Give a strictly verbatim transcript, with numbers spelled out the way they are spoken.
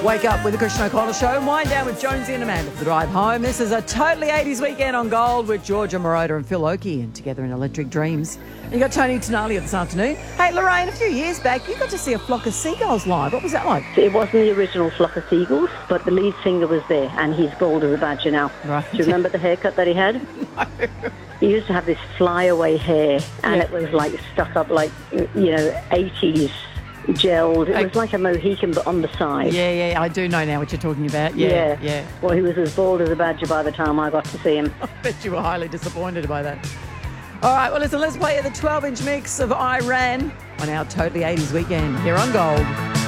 Wake up with the Christian O'Connell Show and wind down with Jonesy and Amanda for the drive home. This is a totally eighties weekend on Gold with Georgia Moroder and Phil Oakey and Together in Electric Dreams. And you got Tony Tenalia this afternoon. Hey, Lorraine, a few years back, you got to see a flock of seagulls live. What was that like? It wasn't the original flock of seagulls, but the lead singer was there, and he's bald as a badger now. Right. Do you remember the haircut that he had? No. He used to have this flyaway hair, and Yeah. it was like stuck up like, you know, eighties gelled. It I- was like a Mohican, but on the side. Yeah, yeah, I do know now what you're talking about. Yeah, yeah. Yeah. Well, he was as bald as a badger by the time I got to see him. I bet you were highly disappointed by that. All right, well, listen, let's play you the twelve-inch mix of Iran on our Totally eighties weekend here on Gold.